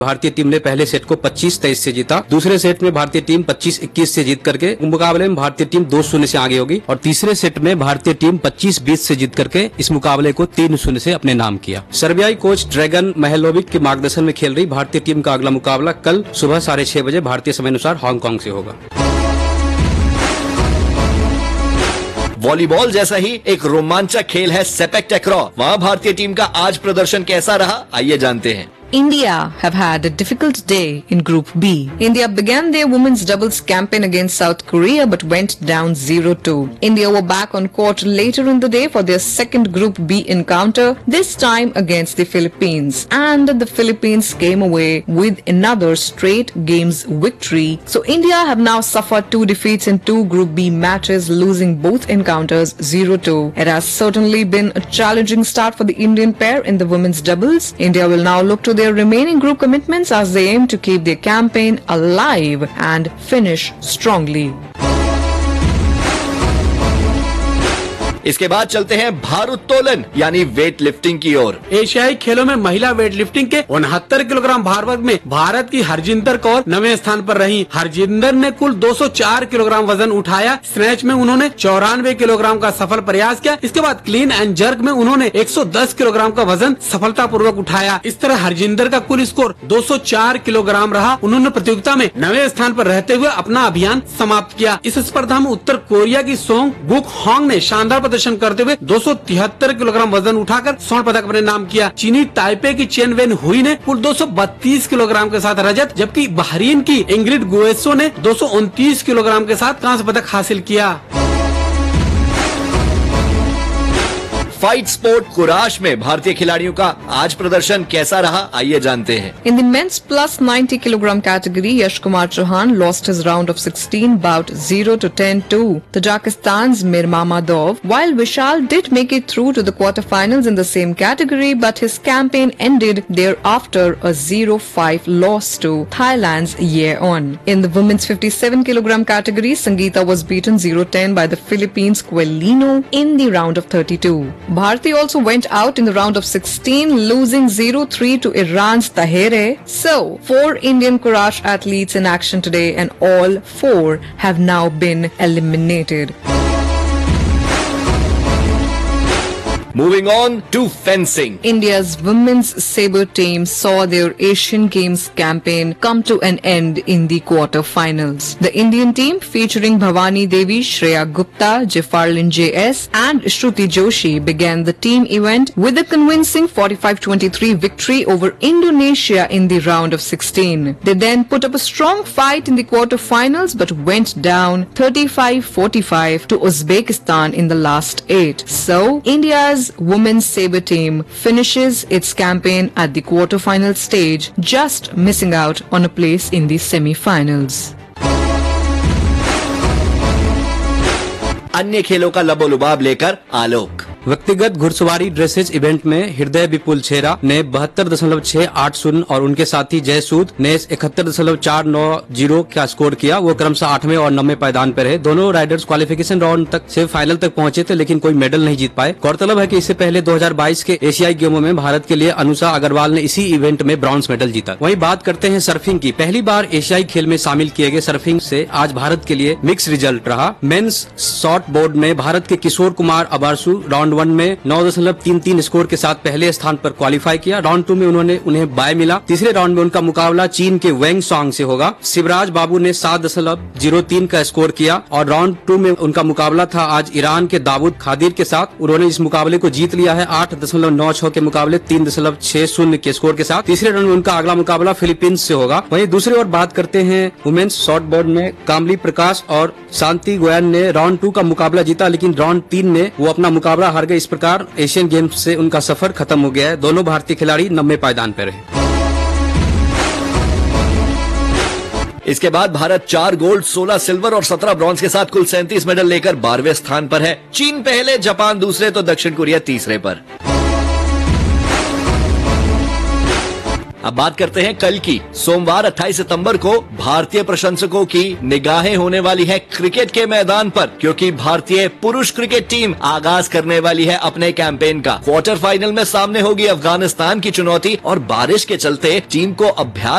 भारतीय टीम ने पहले सेट को 25-23 से जीता। दूसरे सेट में भारतीय टीम 25-21 से जीत करके मुकाबले में भारतीय टीम 2-0 से आगे होगी और तीसरे सेट में भारतीय टीम 25-20 से जीत करके इस मुकाबले को 3-0 से अपने नाम किया। सर्बियाई कोच ड्रैगन महलोविक के मार्गदर्शन में खेल रही भारतीय टीम का अगला मुकाबला कल सुबह 6:30 बजे भारतीय समय अनुसार हांगकांग से होगा। वॉलीबॉल जैसा ही एक रोमांचक खेल है सेपक टकराव। वहाँ भारतीय टीम का आज प्रदर्शन कैसा रहा, आइए जानते हैं। India have had a difficult day in Group B. India began their women's doubles campaign against South Korea but went down 0-2. India were back on court later in the day for their second Group B encounter, this time against the Philippines. And the Philippines came away with another straight games victory. So India have now suffered 2 defeats in 2 Group B matches, losing both encounters 0-2. It has certainly been a challenging start for the Indian pair in the women's doubles. India will now look to their remaining group commitments as they aim to keep their campaign alive and finish strongly. इसके बाद चलते हैं भारोत्तोलन यानी weight lifting की ओर। एशियाई खेलों में महिला वेट लिफ्टिंग के 69 किलोग्राम भार वर्ग में भारत की हरजिंदर कौर 9वें स्थान पर रही। हरजिंदर ने कुल 204 किलोग्राम वजन उठाया। स्नैच में उन्होंने 94 किलोग्राम का सफल प्रयास किया। इसके बाद क्लीन एंड जर्क में उन्होंने 110 किलोग्राम का वजन सफलतापूर्वक उठाया। इस तरह हरजिंदर का कुल स्कोर 204 किलोग्राम रहा। उन्होंने प्रतियोगिता में 9वें स्थान पर रहते हुए अपना अभियान समाप्त किया। इस स्पर्धा में उत्तर कोरिया की सोंग गुक होंग ने शानदार प्रदर्शन करते हुए 273 किलोग्राम वजन उठाकर स्वर्ण पदक अपने नाम किया। चीनी ताइपे की चेन वेन हुई ने कुल 232 किलोग्राम के साथ रजत, जबकि बहरीन की इंग्रिड गुएसो ने 229 किलोग्राम के साथ कांस्य पदक हासिल किया। फाइट स्पोर्ट कुराश में भारतीय खिलाड़ियों का आज प्रदर्शन कैसा रहा, आइए जानते हैं। In the men's plus 90 kilogram category, Yash Kumar Chauhan lost his round of 16 bout 0-10 to Tajikistan's Mirmamadov, while Vishal did make it through to the quarterfinals in the same category, but his campaign ended thereafter a 0-5 loss to Thailand's Yeon. In the women's 57 kilogram category, Sangeeta was beaten 0-10 by the Philippines' Quelino in the round of 32. Bharti also went out in the round of 16, losing 0-3 to Iran's Tahere. So, 4 Indian Courage athletes in action today and all 4 have now been eliminated. Moving on to fencing. India's women's sabre team saw their Asian Games campaign come to an end in the quarter-finals. The Indian team, featuring Bhavani Devi, Shreya Gupta, Jafarlin JS and Shruti Joshi, began the team event with a convincing 45-23 victory over Indonesia in the round of 16. They then put up a strong fight in the quarter-finals but went down 35-45 to Uzbekistan in the last 8. So, India's women's sabre team finishes its campaign at the quarter-final stage, just missing out on a place in the semi-finals. अन्य खेलों का लबोलुबाब लेकर आलोक। व्यक्तिगत घुड़सवारी dresses event में हृदय विपुल छेरा ने 72.680 और उनके साथी जय सूद ने 71.490 का स्कोर किया। वो क्रमशः 8वें और 9वें पायदान पर रहे। दोनों राइडर्स क्वालिफिकेशन राउंड तक से फाइनल तक पहुंचे थे, लेकिन कोई मेडल नहीं जीत पाए। गौरतलब है कि इससे पहले 2022 के एशियाई गेमों में भारत के लिए अनुषा अग्रवाल ने इसी इवेंट में ब्रॉन्ज मेडल जीता। वहीं बात करते हैं सर्फिंग की। पहली बार एशियाई खेल में शामिल किए गए सर्फिंग से आज भारत के लिए मिक्स रिजल्ट रहा। मेंस शॉर्ट बोर्ड में भारत के किशोर कुमार अबारसू राउंड 1 में 9.33 स्कोर के साथ पहले स्थान पर क्वालिफाई किया। राउंड 2 में उन्हें बाय मिला। तीसरे राउंड में उनका मुकाबला चीन के वेंग सॉन्ग से होगा। शिवराज बाबू ने 7.03 का स्कोर किया और राउंड 2 में उनका मुकाबला था आज ईरान के दाऊद खादिर के साथ। उन्होंने इस मुकाबले को जीत लिया है 8.96 के मुकाबले 3.60 के स्कोर के साथ। तीसरे राउंड में उनका अगला मुकाबला फिलीपींस से होगा। वहीं दूसरी ओर बात करते हैं वुमेन्स शॉर्ट बोर्ड में कामली प्रकाश और शांति गोयन ने राउंड 2 का मुकाबला जीता, लेकिन राउंड 3 में वो अपना मुकाबला हार गए। इस प्रकार एशियन गेम्स से उनका सफर खत्म हो गया है। दोनों भारतीय खिलाड़ी 9वें पायदान पर रहे। इसके बाद भारत 4 गोल्ड, 16 सिल्वर और 17 ब्रॉन्ज के साथ कुल 37 मेडल लेकर 12वें स्थान पर है। चीन पहले, जापान दूसरे तो दक्षिण कोरिया तीसरे पर। अब बात करते हैं कल की। सोमवार 28 सितंबर को भारतीय प्रशंसकों की निगाहें होने वाली है क्रिकेट के मैदान पर, क्योंकि भारतीय पुरुष क्रिकेट टीम आगाज करने वाली है अपने कैंपेन का। क्वार्टर फाइनल में सामने होगी अफगानिस्तान की चुनौती और बारिश के चलते टीम को अभ्यास